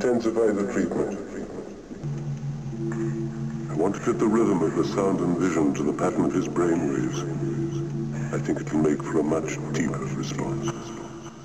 intensify the treatment. I want to fit the rhythm of the sound and vision to the pattern of his brainwaves. I think it will make for a much deeper response.